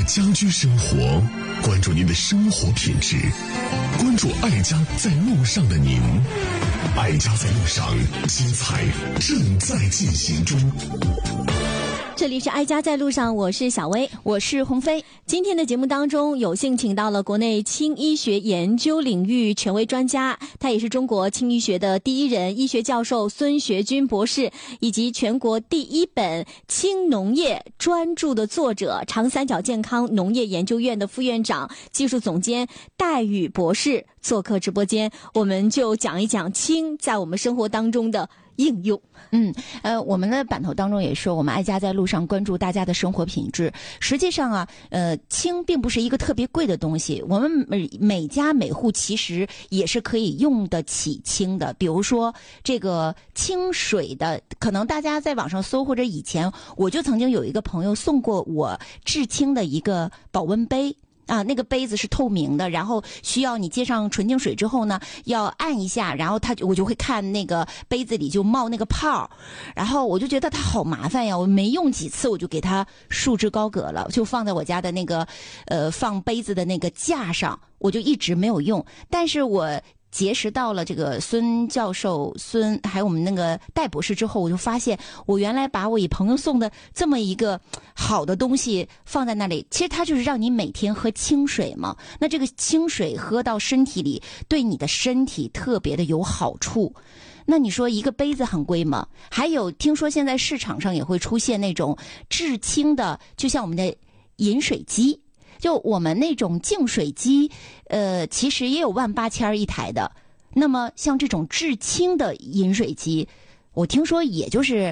家居生活，关注您的生活品质，关注爱家在路上的您。爱家在路上，精彩正在进行中。 这里是爱家在路上，我是小薇， 我是鸿飞。 今天的节目当中，有幸请到了国内轻医学研究领域权威专家，他也是中国轻医学的第一人，医学教授孙学军博士，以及全国第一本轻农业专著的作者，长三角健康农业研究院的副院长、技术总监戴宇博士做客直播间，我们就讲一讲轻在我们生活当中的应用。 我们的版头当中也说，我们爱家在路上关注大家的生活品质。实际上啊，氢并不是一个特别贵的东西，我们每家每户其实也是可以用得起氢的。比如说这个清水的，可能大家在网上搜，或者以前我就曾经有一个朋友送过我制氢的一个保温杯。啊，那个杯子是透明的，然后需要你接上纯净水之后呢，要按一下，然后我就会看那个杯子里就冒那个泡，然后我就觉得它好麻烦呀，我没用几次我就给它束之高阁了，就放在我家的那个放杯子的那个架上，我就一直没有用。但是我结识到了这个孙教授、还有我们那个戴博士之后，我就发现我原来把我一朋友送的这么一个好的东西放在那里，其实它就是让你每天喝清水嘛。那这个清水喝到身体里，对你的身体特别的有好处。那你说一个杯子很贵吗？还有听说现在市场上也会出现那种制氢的，就像我们的饮水机。就我们那种净水机，其实也有18000一台的。那么像这种制氢的饮水机，我听说也就是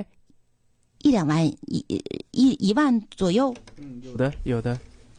1-2万，一万左右。 有的。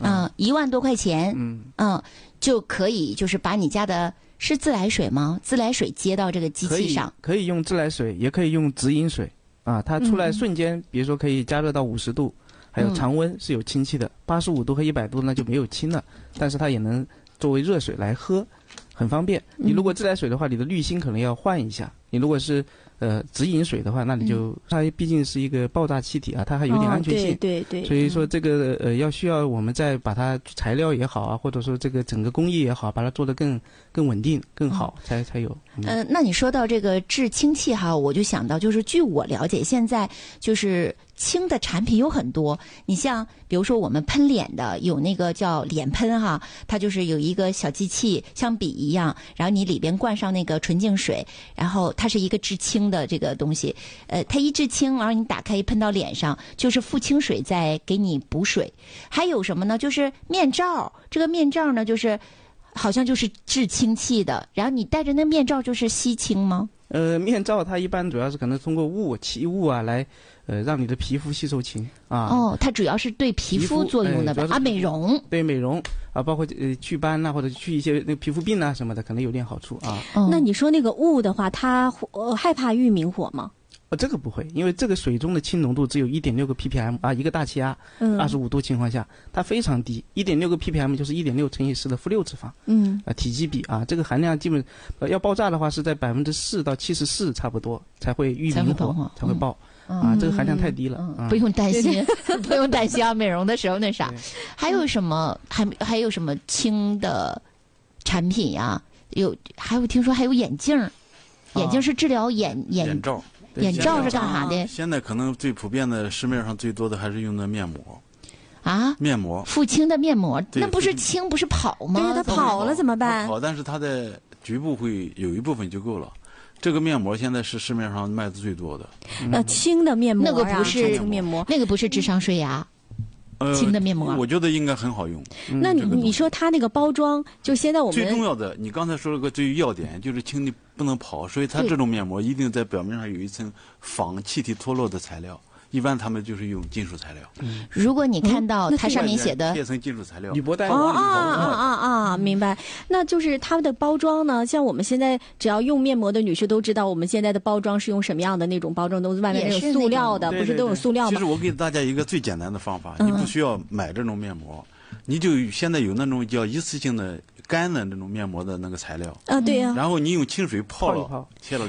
1万多块钱。就可以就是把你家的是自来水吗？自来水接到这个机器上， 可以用自来水，也可以用直饮水啊。它出来瞬间，比如说可以加热到50度。还有常温是有氢气的，85度和100度那就没有氢了，但是它也能作为热水来喝，很方便。你如果自来水的话，你的滤芯可能要换一下。你如果是直饮水的话，那你就它毕竟是一个爆炸气体啊，它还有点安全性。 对。 所以说这个需要我们再把它材料也好啊，或者说这个整个工艺也好，把它做得更稳定、更好，才有。 那你说到这个制氢气哈，我就想到就是据我了解，现在就是氢的产品有很多。你像比如说我们喷脸的有那个叫脸喷哈，它就是有一个小机器像笔一样，然后你里边灌上那个纯净水，然后它是一个制氢的这个东西，它一制氢，然后你打开一喷到脸上，就是付清水再给你补水。还有什么呢？就是面罩，这个面罩呢就是好像就是制氢气的，然后你戴着那面罩就是吸氢吗？ 面罩它一般主要是可能通过气雾啊来让你的皮肤吸收氢啊。 它主要是对皮肤作用的吧？美容。 对美容啊，包括祛斑呐，或者去一些那个皮肤病啊什么的，可能有点好处啊。 那你说那个雾的话，它害怕遇明火吗？ 这个不会，因为这个水中的氢浓度只有1.6个 ppm 啊，一个大气压，25度情况下它非常低，1.6个 ppm 就是1.6乘以10的负6次方，体积比啊，这个含量基本要爆炸的话是在4%到74%差不多才会遇明火，才会爆。这个含量太低了， 不用担心，不用担心啊！美容的时候那啥，还有什么？还有什么氢的产品呀？还有听说还有眼镜，眼镜是治疗眼罩。 眼罩是干啥的？ 现在可能最普遍的，市面上最多的还是用的面膜。面膜， 付氢的面膜，那不是氢不是跑吗？ 对，它跑了怎么办？ 跑，但是它的局部会有一部分就够了。这个面膜现在是市面上卖的最多的。 氢的面膜， 那个不是面膜， 那个不是智商税呀。氢的面膜， 我觉得应该很好用。 那你说它那个包装，就现在我们最重要的，你刚才说了个最要点，就是氢的不能跑，所以它这种面膜一定在表面上有一层防气体脱落的材料。一般他们就是用金属材料。 如果你看到它上面写的贴层金属材料， 铝箔袋明白。那就是它的包装呢，像我们现在只要用面膜的女士都知道，我们现在的包装是用什么样的那种包装，都是外面那种塑料的，不是都有塑料吗？ 其实我给大家一个最简单的方法，你不需要买这种面膜，你就现在有那种叫一次性的干的那种面膜的那个材料对呀， 然后你用清水泡了，切了。